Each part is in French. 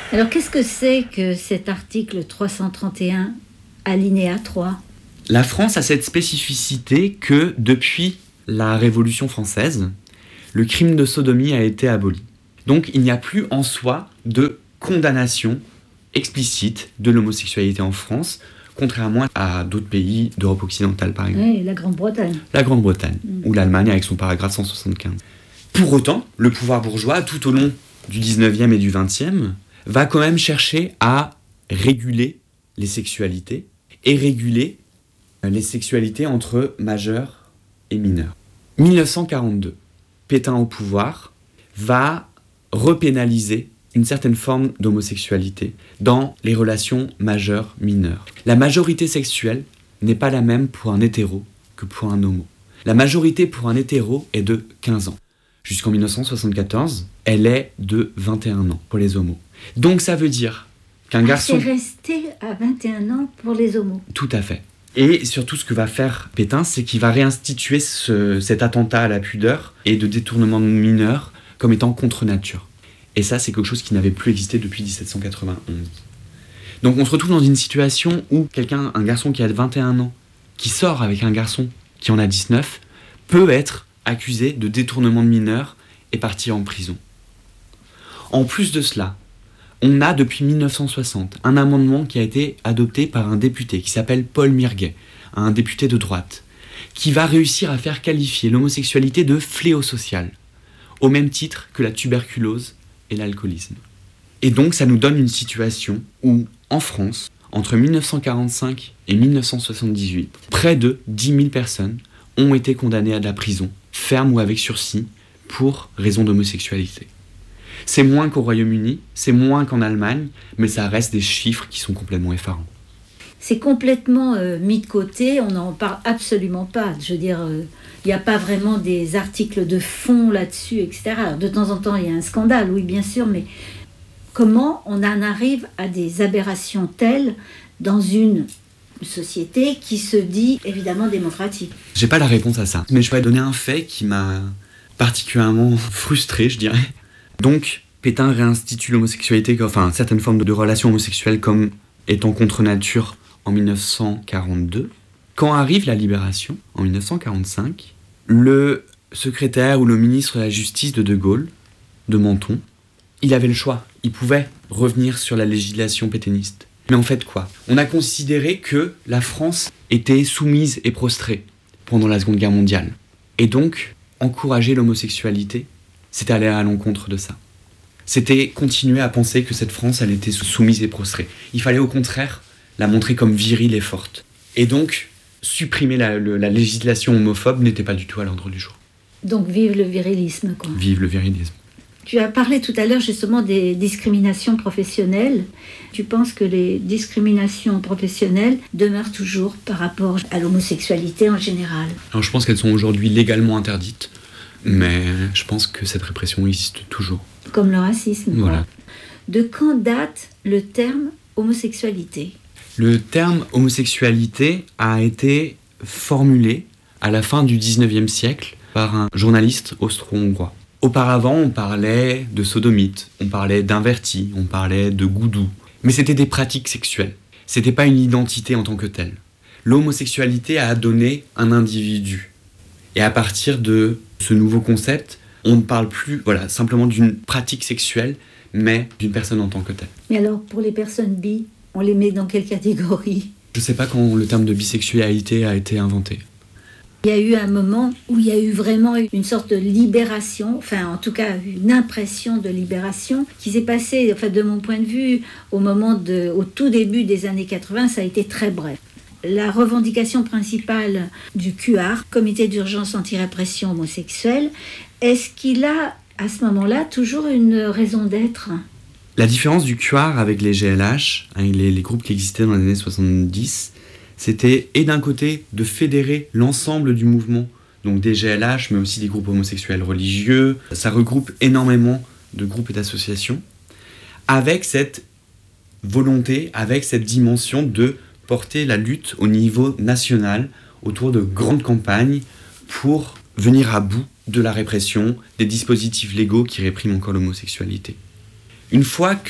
Alors, qu'est-ce que c'est que cet article 331, alinéa 3 ? La France a cette spécificité que, depuis la Révolution française, le crime de sodomie a été aboli. Donc, il n'y a plus en soi de condamnation explicite de l'homosexualité en France, contrairement à d'autres pays d'Europe occidentale, par exemple. Oui, la Grande-Bretagne. La Grande-Bretagne, ou l'Allemagne avec son paragraphe 175. Pour autant, le pouvoir bourgeois, tout au long du 19e et du 20e, va quand même chercher à réguler les sexualités et réguler les sexualités entre majeurs et mineurs. 1942, Pétain au pouvoir va repénaliser une certaine forme d'homosexualité dans les relations majeures-mineures. La majorité sexuelle n'est pas la même pour un hétéro que pour un homo. La majorité pour un hétéro est de 15 ans. Jusqu'en 1974, elle est de 21 ans pour les homos. Donc ça veut dire qu'un garçon... C'est resté à 21 ans pour les homos. Tout à fait. Et surtout, ce que va faire Pétain, c'est qu'il va réinstituer cet attentat à la pudeur et de détournement de mineurs comme étant contre nature. Et ça, c'est quelque chose qui n'avait plus existé depuis 1791. Donc on se retrouve dans une situation où un garçon qui a 21 ans, qui sort avec un garçon qui en a 19, peut être accusé de détournement de mineurs et partir en prison. En plus de cela, on a depuis 1960 un amendement qui a été adopté par un député qui s'appelle Paul Mirguet, un député de droite, qui va réussir à faire qualifier l'homosexualité de fléau social, au même titre que la tuberculose et l'alcoolisme. Et donc ça nous donne une situation où, en France, entre 1945 et 1978, près de 10 000 personnes ont été condamnées à de la prison, ferme ou avec sursis, pour raison d'homosexualité. C'est moins qu'au Royaume-Uni, c'est moins qu'en Allemagne, mais ça reste des chiffres qui sont complètement effarants. C'est complètement mis de côté, on n'en parle absolument pas. Je veux dire, il n'y a pas vraiment des articles de fond là-dessus, etc. Alors, de temps en temps, il y a un scandale, oui, bien sûr, mais comment on en arrive à des aberrations telles dans une société qui se dit évidemment démocratique? J'ai pas la réponse à ça, mais je vais donner un fait qui m'a particulièrement frustré, je dirais. Donc, Pétain réinstitue l'homosexualité, enfin certaines formes de relations homosexuelles comme étant contre nature en 1942. Quand arrive la Libération, en 1945, le secrétaire ou le ministre de la Justice de Gaulle, de Menton, il avait le choix. Il pouvait revenir sur la législation pétainiste. Mais en fait quoi ? On a considéré que la France était soumise et prostrée pendant la Seconde Guerre mondiale. Et donc, encourager l'homosexualité, c'était aller à l'encontre de ça. C'était continuer à penser que cette France, elle était soumise et prostrée. Il fallait au contraire la montrer comme virile et forte. Et donc, supprimer la législation homophobe n'était pas du tout à l'ordre du jour. Donc, vive le virilisme, quoi. Vive le virilisme. Tu as parlé tout à l'heure justement des discriminations professionnelles. Tu penses que les discriminations professionnelles demeurent toujours par rapport à l'homosexualité en général? Alors je pense qu'elles sont aujourd'hui légalement interdites, mais je pense que cette répression existe toujours. Comme le racisme. Voilà. De quand date le terme homosexualité? Le terme homosexualité a été formulé à la fin du 19e siècle par un journaliste austro-hongrois. Auparavant, on parlait de sodomite, on parlait d'inverti, on parlait de goudou. Mais c'était des pratiques sexuelles. C'était pas une identité en tant que telle. L'homosexualité a donné un individu. Et à partir de ce nouveau concept, on ne parle plus simplement d'une pratique sexuelle, mais d'une personne en tant que telle. Mais alors, pour les personnes bi, on les met dans quelle catégorie? Je sais pas quand le terme de bisexualité a été inventé. Il y a eu un moment où il y a eu vraiment une sorte de libération, enfin en tout cas une impression de libération qui s'est passée, enfin de mon point de vue, au tout début des années 80, ça a été très bref. La revendication principale du QR, Comité d'urgence anti-répression homosexuelle, est-ce qu'il a à ce moment-là toujours une raison d'être? La différence du QR avec les GLH, les groupes qui existaient dans les années 70, c'était, et d'un côté, de fédérer l'ensemble du mouvement, donc des GLH, mais aussi des groupes homosexuels religieux. Ça regroupe énormément de groupes et d'associations, avec cette volonté, avec cette dimension de porter la lutte au niveau national, autour de grandes campagnes, pour venir à bout de la répression, des dispositifs légaux qui répriment encore l'homosexualité. Une fois que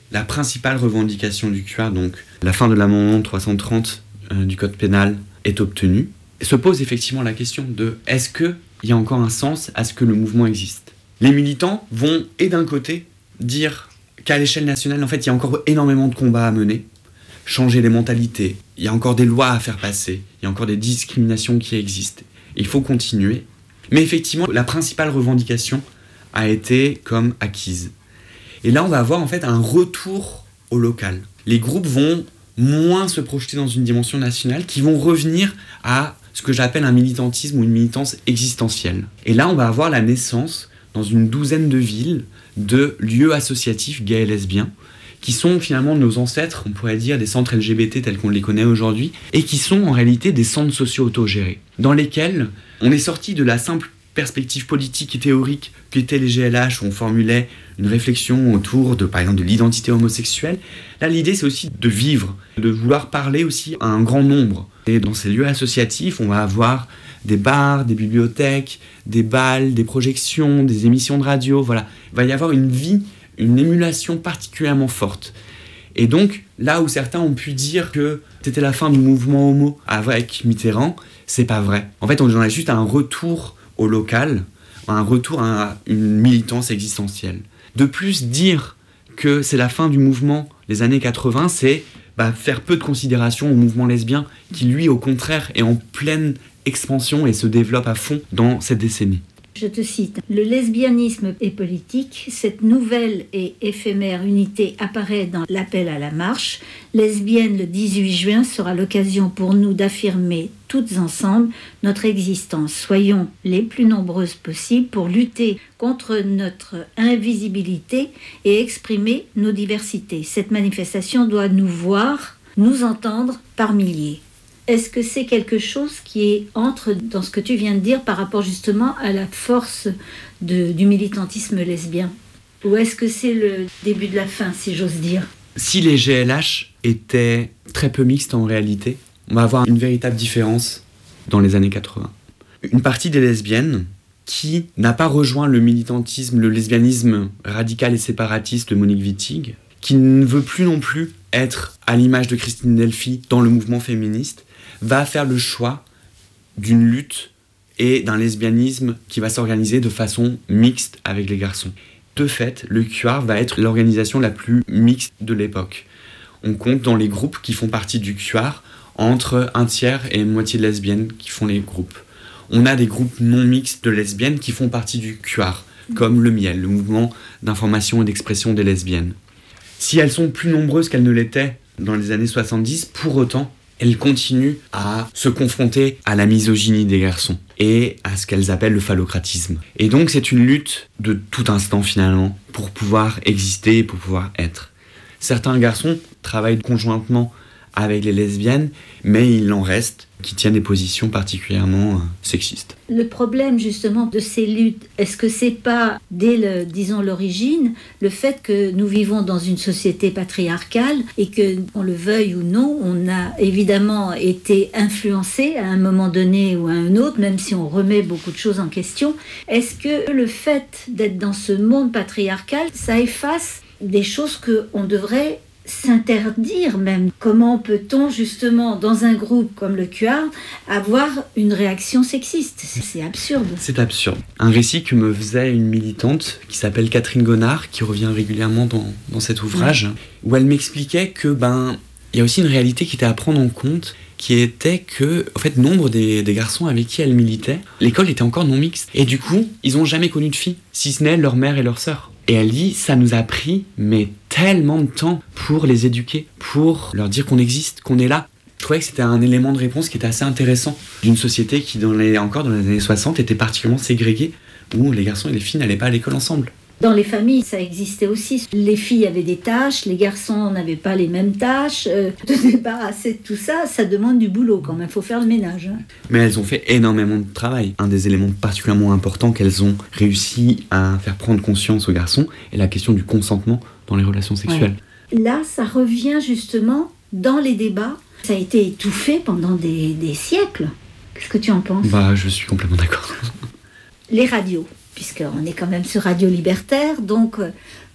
la principale revendication du QR, donc la fin de l'amendement 330 du Code pénal, est obtenue, se pose effectivement la question de est-ce qu'il y a encore un sens à ce que le mouvement existe ? Les militants vont, et d'un côté, dire qu'à l'échelle nationale, en fait, il y a encore énormément de combats à mener, changer les mentalités, il y a encore des lois à faire passer, il y a encore des discriminations qui existent. Il faut continuer. Mais effectivement, la principale revendication a été comme acquise. Et là, on va avoir en fait un retour au local. Les groupes vont moins se projeter dans une dimension nationale, qui vont revenir à ce que j'appelle un militantisme ou une militance existentielle. Et là, on va avoir la naissance, dans une douzaine de villes, de lieux associatifs gays et lesbiens, qui sont finalement nos ancêtres, on pourrait dire des centres LGBT tels qu'on les connaît aujourd'hui, et qui sont en réalité des centres sociaux autogérés, dans lesquels on est sorti de la simple perspective politique et théorique qu'étaient les GLH, où on formulait une réflexion autour de, par exemple, de l'identité homosexuelle. Là, l'idée, c'est aussi de vivre, de vouloir parler aussi à un grand nombre. Et dans ces lieux associatifs, on va avoir des bars, des bibliothèques, des bals, des projections, des émissions de radio, voilà. Il va y avoir une vie, une émulation particulièrement forte. Et donc, là où certains ont pu dire que c'était la fin du mouvement homo avec Mitterrand, c'est pas vrai. En fait, on en a juste un retour au local, un retour à une militance existentielle. De plus, dire que c'est la fin du mouvement des années 80, c'est faire peu de considération au mouvement lesbien qui, lui, au contraire, est en pleine expansion et se développe à fond dans cette décennie. Je te cite, « Le lesbianisme est politique. Cette nouvelle et éphémère unité apparaît dans l'appel à la marche. Lesbienne le 18 juin sera l'occasion pour nous d'affirmer toutes ensemble notre existence. Soyons les plus nombreuses possibles pour lutter contre notre invisibilité et exprimer nos diversités. Cette manifestation doit nous voir, nous entendre par milliers. » Est-ce que c'est quelque chose qui entre dans ce que tu viens de dire par rapport justement à la force du militantisme lesbien ? Ou est-ce que c'est le début de la fin, si j'ose dire ? Si les GLH étaient très peu mixtes en réalité, on va avoir une véritable différence dans les années 80. Une partie des lesbiennes qui n'a pas rejoint le militantisme, le lesbianisme radical et séparatiste de Monique Wittig, qui ne veut plus non plus être à l'image de Christine Delphi dans le mouvement féministe, va faire le choix d'une lutte et d'un lesbianisme qui va s'organiser de façon mixte avec les garçons. De fait, le QR va être l'organisation la plus mixte de l'époque. On compte dans les groupes qui font partie du QR entre un tiers et une moitié de lesbiennes qui font les groupes. On a des groupes non mixtes de lesbiennes qui font partie du QR, comme le MIEL, le mouvement d'information et d'expression des lesbiennes. Si elles sont plus nombreuses qu'elles ne l'étaient dans les années 70, pour autant, elles continuent à se confronter à la misogynie des garçons et à ce qu'elles appellent le phallocratisme. Et donc c'est une lutte de tout instant finalement pour pouvoir exister et pour pouvoir être. Certains garçons travaillent conjointement avec les lesbiennes, mais il en reste qui tiennent des positions particulièrement sexistes. Le problème justement de ces luttes, est-ce que c'est pas, dès l'origine, le fait que nous vivons dans une société patriarcale et que, on le veuille ou non, on a évidemment été influencé à un moment donné ou à un autre, même si on remet beaucoup de choses en question. Est-ce que le fait d'être dans ce monde patriarcal, ça efface des choses qu'on devrait s'interdire même? Comment peut-on justement dans un groupe comme le QR avoir une réaction sexiste ? C'est absurde. C'est absurde. Un récit que me faisait une militante qui s'appelle Catherine Gonard, qui revient régulièrement dans cet ouvrage, où elle m'expliquait que il y a aussi une réalité qui était à prendre en compte, qui était que, en fait, nombre des garçons avec qui elle militait, l'école était encore non mixte. Et du coup, ils n'ont jamais connu de filles, si ce n'est leur mère et leur sœur. Et elle dit, ça nous a pris, mais tellement de temps pour les éduquer, pour leur dire qu'on existe, qu'on est là. Je trouvais que c'était un élément de réponse qui était assez intéressant d'une société qui, encore dans les années 60, était particulièrement ségrégée, où les garçons et les filles n'allaient pas à l'école ensemble. Dans les familles, ça existait aussi. Les filles avaient des tâches, les garçons n'avaient pas les mêmes tâches. De débarrasser de tout ça, ça demande du boulot quand même, il faut faire le ménage. Mais elles ont fait énormément de travail. Un des éléments particulièrement importants qu'elles ont réussi à faire prendre conscience aux garçons est la question du consentement dans les relations sexuelles. Ouais. Là, ça revient justement dans les débats. Ça a été étouffé pendant des siècles. Qu'est-ce que tu en penses ? Je suis complètement d'accord. Les radios, puisqu'on est quand même sur Radio Libertaire, donc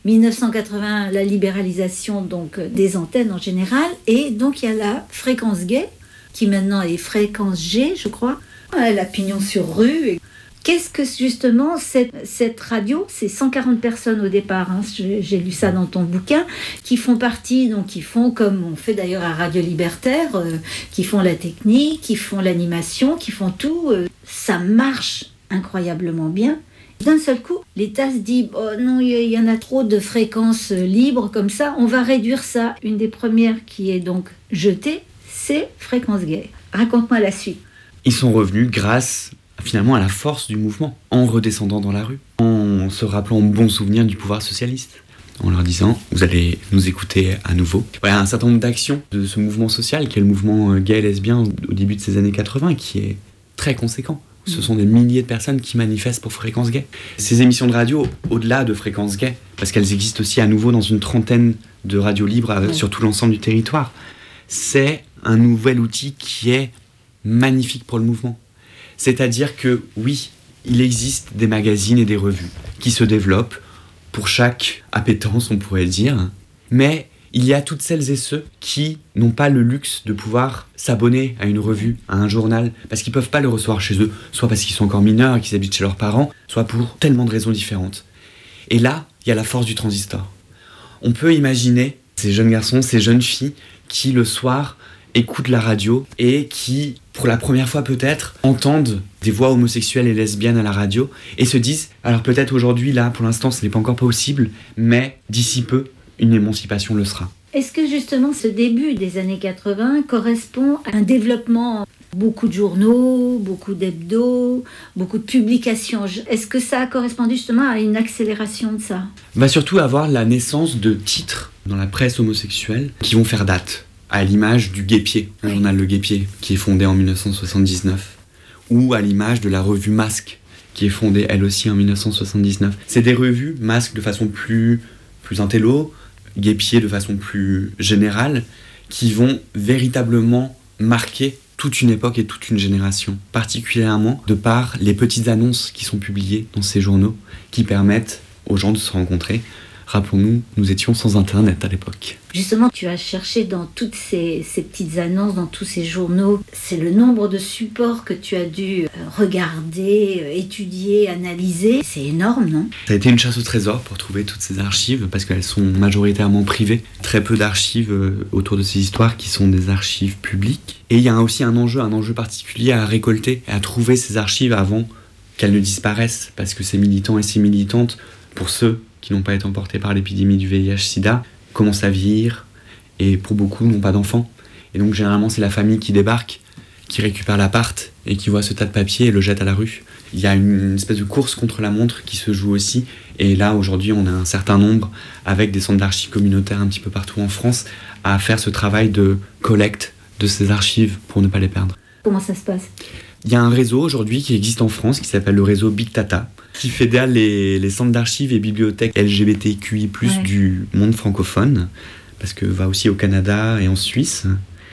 1980, la libéralisation donc des antennes en général, et donc il y a la fréquence gay, qui maintenant est fréquence G, je crois. Elle a pignon sur rue. Qu'est-ce que justement cette radio, c'est 140 personnes au départ, hein, j'ai lu ça dans ton bouquin, qui font partie, donc qui font comme on fait d'ailleurs à Radio Libertaire, qui font la technique, qui font l'animation, qui font tout. Ça marche incroyablement bien. D'un seul coup, l'État se dit « Oh non, il y en a trop de fréquences libres comme ça, on va réduire ça ». Une des premières qui est donc jetée, c'est Fréquence Gay. Raconte-moi la suite. Ils sont revenus grâce finalement à la force du mouvement, en redescendant dans la rue, en se rappelant bon souvenir du pouvoir socialiste, en leur disant « Vous allez nous écouter à nouveau ». Voilà un certain nombre d'actions de ce mouvement social, qui est le mouvement gay et lesbien au début de ces années 80, qui est très conséquent. Ce sont des milliers de personnes qui manifestent pour Fréquence Gay. Ces émissions de radio, au-delà de Fréquence Gay, parce qu'elles existent aussi à nouveau dans une trentaine de radios libres sur tout l'ensemble du territoire, c'est un nouvel outil qui est magnifique pour le mouvement. C'est-à-dire que, oui, il existe des magazines et des revues qui se développent pour chaque appétence, on pourrait dire, mais il y a toutes celles et ceux qui n'ont pas le luxe de pouvoir s'abonner à une revue, à un journal, parce qu'ils ne peuvent pas le recevoir chez eux, soit parce qu'ils sont encore mineurs et qu'ils habitent chez leurs parents, soit pour tellement de raisons différentes. Et là, il y a la force du transistor. On peut imaginer ces jeunes garçons, ces jeunes filles qui, le soir, écoutent la radio et qui, pour la première fois peut-être, entendent des voix homosexuelles et lesbiennes à la radio et se disent, alors peut-être aujourd'hui, là, pour l'instant, ce n'est pas encore possible, mais d'ici peu, une émancipation le sera. Est-ce que justement ce début des années 80 correspond à un développement, beaucoup de journaux, beaucoup d'hebdos, beaucoup de publications? Est-ce que ça a correspondu justement à une accélération de ça? Va surtout avoir la naissance de titres dans la presse homosexuelle qui vont faire date, à l'image du Guépier, le journal Le Guépier, qui est fondé en 1979, ou à l'image de la revue Masque, qui est fondée elle aussi en 1979. C'est des revues, Masque de façon plus intello, Guépier de façon plus générale, qui vont véritablement marquer toute une époque et toute une génération, particulièrement de par les petites annonces qui sont publiées dans ces journaux, qui permettent aux gens de se rencontrer. Rappelons-nous, nous étions sans Internet à l'époque. Justement, tu as cherché dans toutes ces petites annonces, dans tous ces journaux, c'est le nombre de supports que tu as dû regarder, étudier, analyser. C'est énorme, non? Ça a été une chasse au trésor pour trouver toutes ces archives, parce qu'elles sont majoritairement privées. Très peu d'archives autour de ces histoires qui sont des archives publiques. Et il y a aussi un enjeu particulier à récolter et à trouver ces archives avant qu'elles ne disparaissent, parce que ces militants et ces militantes, pour ceux qui n'ont pas été emportés par l'épidémie du VIH-Sida, commencent à vieillir et pour beaucoup n'ont pas d'enfants. Et donc généralement c'est la famille qui débarque, qui récupère l'appart et qui voit ce tas de papier et le jette à la rue. Il y a une espèce de course contre la montre qui se joue aussi. Et là aujourd'hui on a un certain nombre, avec des centres d'archives communautaires un petit peu partout en France, à faire ce travail de collecte de ces archives pour ne pas les perdre. Comment ça se passe ? Il y a un réseau aujourd'hui qui existe en France qui s'appelle le réseau Big Data, qui fédère les centres d'archives et bibliothèques LGBTQI+, du monde francophone, parce que va aussi au Canada et en Suisse.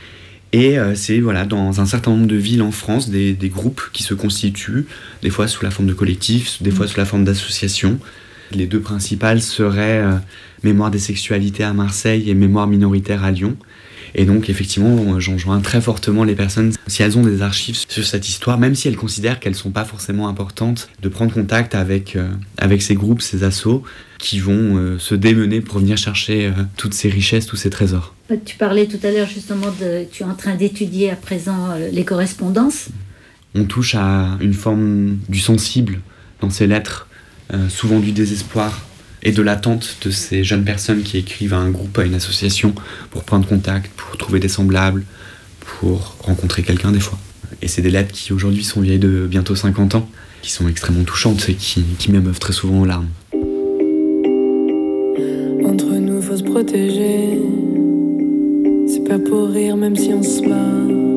Et c'est dans un certain nombre de villes en France, des groupes qui se constituent, des fois sous la forme de collectifs, des fois sous la forme d'associations. Les deux principales seraient Mémoire des sexualités à Marseille et Mémoire minoritaire à Lyon. Et donc effectivement, j'enjoins très fortement les personnes, si elles ont des archives sur cette histoire, même si elles considèrent qu'elles ne sont pas forcément importantes, de prendre contact avec ces groupes, ces assos, qui vont se démener pour venir chercher toutes ces richesses, tous ces trésors. Tu parlais tout à l'heure justement tu es en train d'étudier à présent les correspondances. On touche à une forme du sensible dans ces lettres, souvent du désespoir, et de l'attente de ces jeunes personnes qui écrivent à un groupe, à une association, pour prendre contact, pour trouver des semblables, pour rencontrer quelqu'un des fois. Et c'est des lettres qui aujourd'hui sont vieilles de bientôt 50 ans, qui sont extrêmement touchantes et qui m'émeuvent très souvent aux larmes. Entre nous, faut se protéger. C'est pas pour rire, même si on se marre.